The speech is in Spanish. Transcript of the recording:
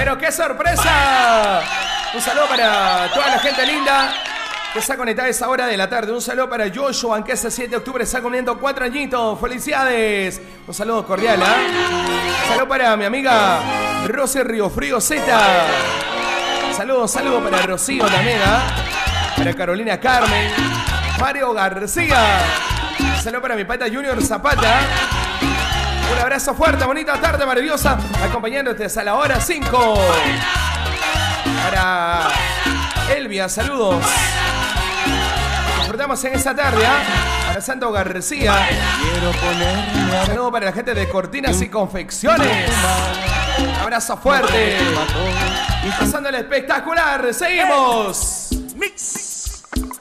Pero qué sorpresa. Un saludo para toda la gente linda que está conectada a esa hora de la tarde. Un saludo para Joshua, que ese 7 de octubre está cumpliendo 4 añitos. ¡Felicidades! Un saludo cordial, Un saludo para mi amiga Rosy Riofrío Z. Saludo para Rocío también, Para Carolina Carmen. Mario García. Saludo para mi pata Junior Zapata. Un abrazo fuerte, bonita tarde maravillosa, acompañándote hasta la hora 5. Para Elvia, saludos. Disfrutamos en esta tarde, Para Santo García. Saludos para la gente de Cortinas y Confecciones. Abrazo fuerte. Pasándole espectacular. Seguimos. Mix.